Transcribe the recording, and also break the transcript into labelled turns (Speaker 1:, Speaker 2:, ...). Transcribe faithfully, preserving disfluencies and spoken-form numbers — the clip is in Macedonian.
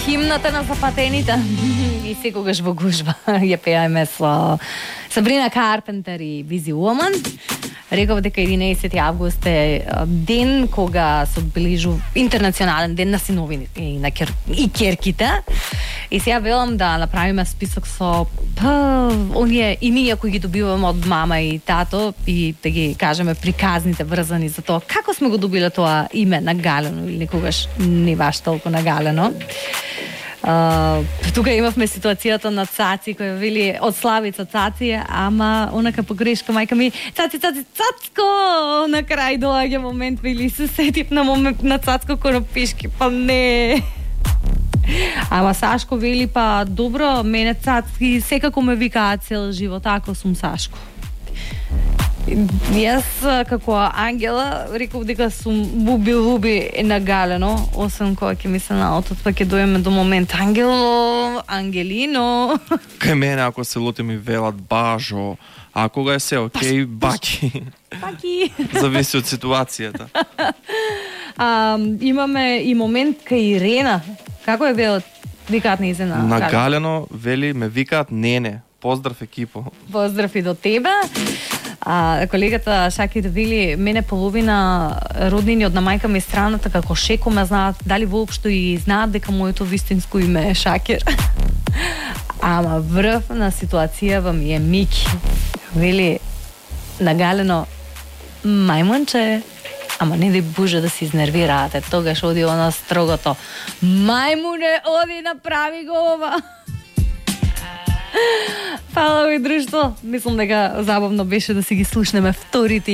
Speaker 1: химната на запатените и секогаш во гужба ја пееме со Сабрина Карпентер и Бизи Уоман. Реков дека единаесети август е ден кога се одбележу интернационален ден на синовите и на кер... и керките. И сега велам да направиме список со па, оние имиња кои ги добиваме од мама и тато и да ги кажеме приказните врзани за тоа како сме го добиле тоа име на галено или некогаш не баш толку на галено. Uh, тука имавме ситуацијата на Цаци која вели од Славица Цаци, ама онака погрешка мајка ми Цаци, Цаци, Цацко! На крај доаѓа момент, вели се сетив на момент на Цацко Коропишки, па не. Ама Сашко вели па добро, мене Цацки секако ме викаат цел живот, ако сум Сашко. Јас како Ангела реков дека сум буби буби нагалено, освен кога ќе ми се наотот, па ќе дојдеме до момент Ангело, Ангелино.
Speaker 2: Кај мене ако се лути ми велат Бажо, а кога е се окей, Баки.
Speaker 1: Баки.
Speaker 2: Зависи од ситуацијата.
Speaker 1: А, имаме и момент кај Ирена. Како е велат викаат на Изена?
Speaker 2: На галено вели ме викаат Нене. Поздрав екипо.
Speaker 1: Поздрав и до тебе. А, колегата Шакир вели, мене половина роднини од на мајка ми страната како Шеко ме знаат, дали воопшто и знаат дека моето вистинско име е Шакир. Ама врв на ситуацијава ми е Мики. Вели, нагалено, мајмунче, ама не ди боже да се изнервираате, тогаш оди она строгото. Мајмуне, оди направи го ова. Фала ви, друштво. Мислам дека забавно беше да си ги слушнеме вторите